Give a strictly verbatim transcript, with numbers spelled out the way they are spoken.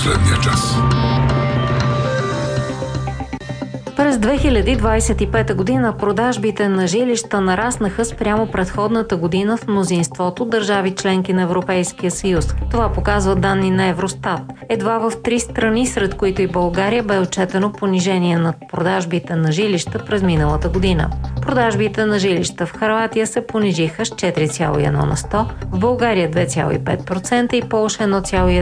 последния час. През две хиляди двадесет и пета година продажбите на жилища нараснаха спрямо предходната година в мнозинството държави членки на Европейския съюз. Това показват данни на Евростат. Едва в три страни, сред които и България, бе отчетено понижение на продажбите на жилища през миналата година. Продажбите на жилища в Хърватия се понижиха с четири цяло и едно на сто, в България две цяло и пет процента и Полша едно цяло и едно